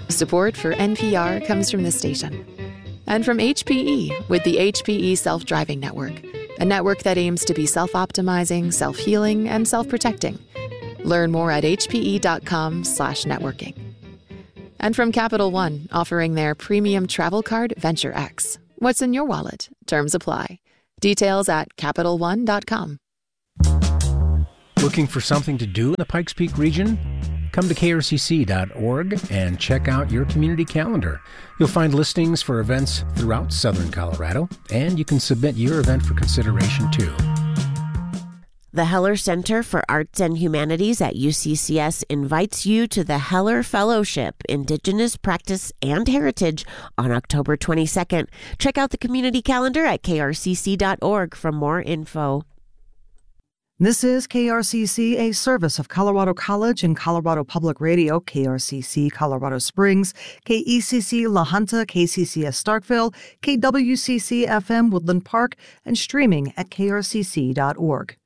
Support for NPR comes from this station. And from HPE with the HPE Self-Driving Network, a network that aims to be self-optimizing, self-healing, and self-protecting. Learn more at hpe.com/networking. And from Capital One, offering their premium travel card Venture X. What's in your wallet? Terms apply. Details at CapitalOne.com. Looking for something to do in the Pikes Peak region? Come to krcc.org and check out your community calendar. You'll find listings for events throughout southern Colorado, and you can submit your event for consideration too. The Heller Center for Arts and Humanities at UCCS invites you to the Heller Fellowship, Indigenous Practice and Heritage, on October 22nd. Check out the community calendar at krcc.org for more info. This is KRCC, a service of Colorado College and Colorado Public Radio, KRCC Colorado Springs, KECC La Junta, KCCS Starkville, KWCC FM Woodland Park, and streaming at krcc.org.